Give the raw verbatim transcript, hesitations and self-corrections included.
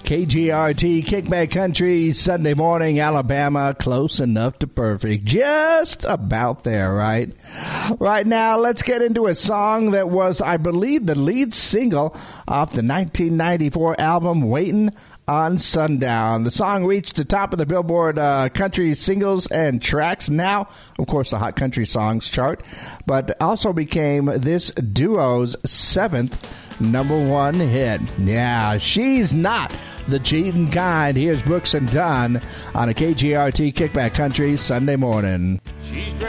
K G R T, Kickback Country, Sunday morning, Alabama, close enough to perfect. Just about there, right? Right now, let's get into a song that was, I believe, the lead single off the nineteen ninety-four album, Waitin' on Sundown. The song reached the top of the Billboard uh, country singles and tracks. Now, of course, the Hot Country Songs chart, but also became this duo's seventh number one hit. Yeah, she's not the cheating kind. Here's Brooks and Dunn on a K G R T Kickback Country Sunday morning.